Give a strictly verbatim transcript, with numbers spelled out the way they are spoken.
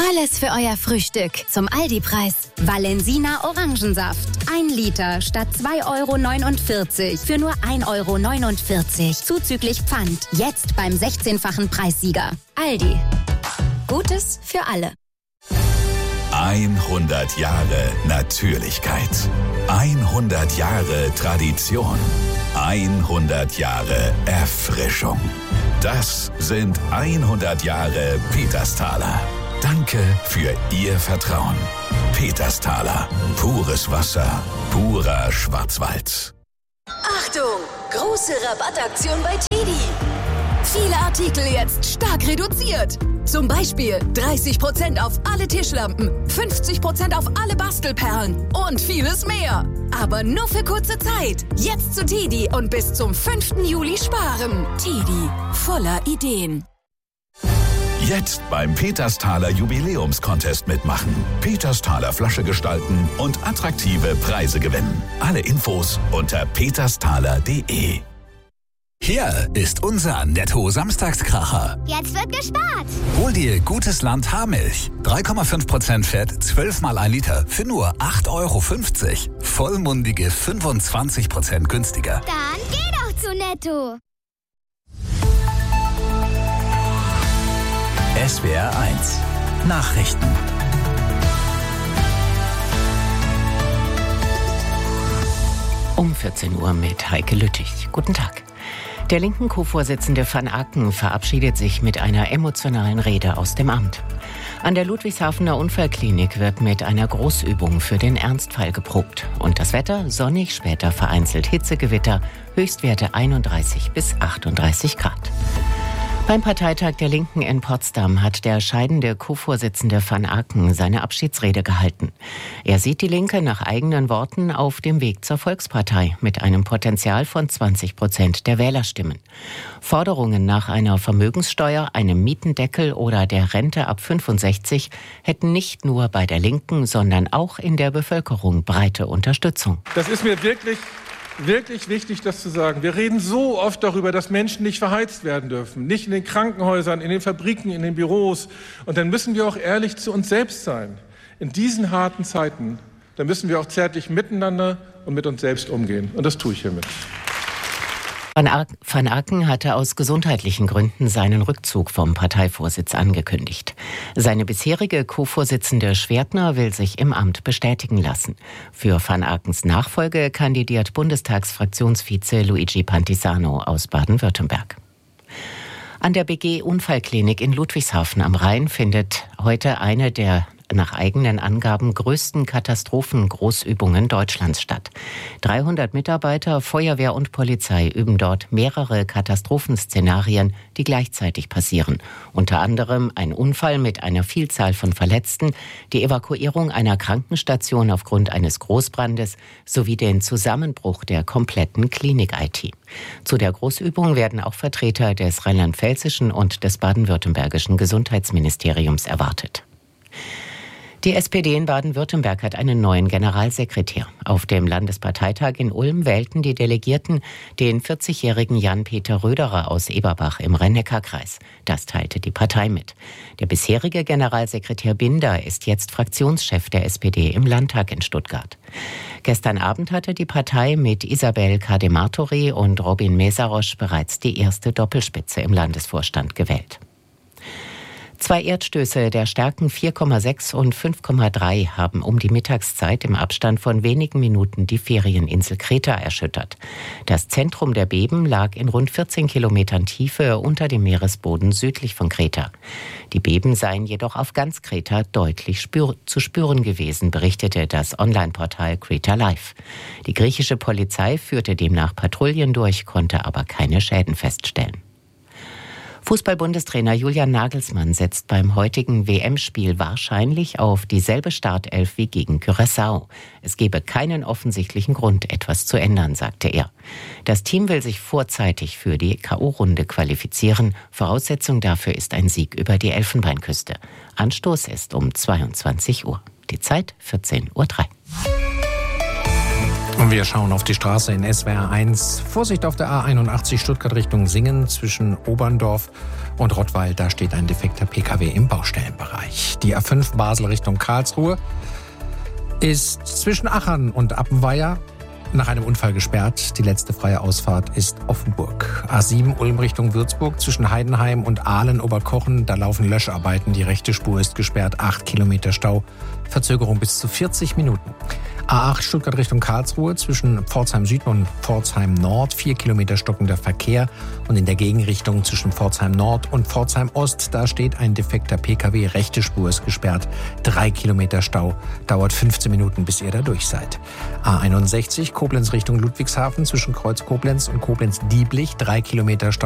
Alles für euer Frühstück. Zum Aldi-Preis. Valensina Orangensaft. Ein Liter statt zwei Euro neunundvierzig für nur ein Euro neunundvierzig. Zuzüglich Pfand. Jetzt beim sechzehnfachen Preissieger. Aldi. Gutes für alle. hundert Jahre Natürlichkeit. hundert Jahre Tradition. hundert Jahre Erfrischung. Das sind hundert Jahre Petersthaler. Danke für Ihr Vertrauen. Petersthaler. Pures Wasser. Purer Schwarzwald. Achtung! Große Rabattaktion bei Tidi. Viele Artikel jetzt stark reduziert. Zum Beispiel dreißig Prozent auf alle Tischlampen, fünfzig Prozent auf alle Bastelperlen und vieles mehr. Aber nur für kurze Zeit. Jetzt zu Tidi und bis zum fünften Juli sparen. Tidi, voller Ideen. Jetzt beim Petersthaler Jubiläumscontest mitmachen. Petersthaler Flasche gestalten und attraktive Preise gewinnen. Alle Infos unter petersthaler punkt de. Hier ist unser Netto-Samstagskracher. Jetzt wird gespart. Hol dir Gutes Land Haarmilch. drei Komma fünf Prozent Fett, zwölf mal ein Liter für nur acht Euro fünfzig. Vollmundige fünfundzwanzig Prozent günstiger. Dann geh doch zu Netto. S W R eins Nachrichten. Um vierzehn Uhr mit Heike Lüttich. Guten Tag. Der linken Co-Vorsitzende van Aken verabschiedet sich mit einer emotionalen Rede aus dem Amt. An der Ludwigshafener Unfallklinik wird mit einer Großübung für den Ernstfall geprobt. Und das Wetter sonnig, später vereinzelt Hitzegewitter, Höchstwerte einunddreißig bis achtunddreißig Grad. Beim Parteitag der Linken in Potsdam hat der scheidende Co-Vorsitzende van Aken seine Abschiedsrede gehalten. Er sieht die Linke nach eigenen Worten auf dem Weg zur Volkspartei mit einem Potenzial von zwanzig Prozent der Wählerstimmen. Forderungen nach einer Vermögenssteuer, einem Mietendeckel oder der Rente ab fünfundsechzig hätten nicht nur bei der Linken, sondern auch in der Bevölkerung breite Unterstützung. Das ist mir wirklich... Wirklich wichtig, das zu sagen. Wir reden so oft darüber, dass Menschen nicht verheizt werden dürfen. Nicht in den Krankenhäusern, in den Fabriken, in den Büros. Und dann müssen wir auch ehrlich zu uns selbst sein. In diesen harten Zeiten, da müssen wir auch zärtlich miteinander und mit uns selbst umgehen. Und das tue ich hiermit. Van Aken hatte aus gesundheitlichen Gründen seinen Rückzug vom Parteivorsitz angekündigt. Seine bisherige Co-Vorsitzende Schwertner will sich im Amt bestätigen lassen. Für Van Akens Nachfolge kandidiert Bundestagsfraktionsvize Luigi Pantisano aus Baden-Württemberg. An der B G-Unfallklinik in Ludwigshafen am Rhein findet heute eine der nach eigenen Angaben größten Katastrophengroßübungen Deutschlands statt. dreihundert Mitarbeiter, Feuerwehr und Polizei üben dort mehrere Katastrophenszenarien, die gleichzeitig passieren. Unter anderem ein Unfall mit einer Vielzahl von Verletzten, die Evakuierung einer Krankenstation aufgrund eines Großbrandes sowie den Zusammenbruch der kompletten Klinik-I T. Zu der Großübung werden auch Vertreter des rheinland-pfälzischen und des baden-württembergischen Gesundheitsministeriums erwartet. Die S P D in Baden-Württemberg hat einen neuen Generalsekretär. Auf dem Landesparteitag in Ulm wählten die Delegierten den vierzigjährigen Jan-Peter Röderer aus Eberbach im Rhein-Neckar-Kreis. Das teilte die Partei mit. Der bisherige Generalsekretär Binder ist jetzt Fraktionschef der S P D im Landtag in Stuttgart. Gestern Abend hatte die Partei mit Isabel Kademartori und Robin Mesarosch bereits die erste Doppelspitze im Landesvorstand gewählt. Zwei Erdstöße der Stärken vier Komma sechs und fünf Komma drei haben um die Mittagszeit im Abstand von wenigen Minuten die Ferieninsel Kreta erschüttert. Das Zentrum der Beben lag in rund vierzehn Kilometern Tiefe unter dem Meeresboden südlich von Kreta. Die Beben seien jedoch auf ganz Kreta deutlich spür- zu spüren gewesen, berichtete das Online-Portal Kreta Live. Die griechische Polizei führte demnach Patrouillen durch, konnte aber keine Schäden feststellen. Fußball-Bundestrainer Julian Nagelsmann setzt beim heutigen W M-Spiel wahrscheinlich auf dieselbe Startelf wie gegen Curaçao. Es gebe keinen offensichtlichen Grund, etwas zu ändern, sagte er. Das Team will sich vorzeitig für die K O-Runde qualifizieren. Voraussetzung dafür ist ein Sieg über die Elfenbeinküste. Anstoß ist um zweiundzwanzig Uhr. Die Zeit vierzehn Uhr drei. Und wir schauen auf die Straße in S W R eins. Vorsicht auf der A einundachtzig Stuttgart Richtung Singen zwischen Oberndorf Und Rottweil, da steht ein defekter Pkw im Baustellenbereich. Die A fünf Basel Richtung Karlsruhe ist zwischen Achern und Appenweier nach einem Unfall gesperrt. Die letzte freie Ausfahrt ist Offenburg. A sieben Ulm Richtung Würzburg zwischen Heidenheim und Aalen-Oberkochen. Da laufen Löscharbeiten. Die rechte Spur ist gesperrt. Acht Kilometer Stau. Verzögerung bis zu vierzig Minuten. A acht Stuttgart Richtung Karlsruhe zwischen Pforzheim Süd und Pforzheim Nord. Vier Kilometer stockender Verkehr. Und in der Gegenrichtung zwischen Pforzheim Nord und Pforzheim Ost, da steht ein defekter Pkw. Rechte Spur ist gesperrt. Drei Kilometer Stau. Dauert fünfzehn Minuten, bis ihr da durch seid. A einundsechzig Koblenz Richtung Ludwigshafen zwischen Kreuz Koblenz und Koblenz Dieblich. Drei Kilometer Stau.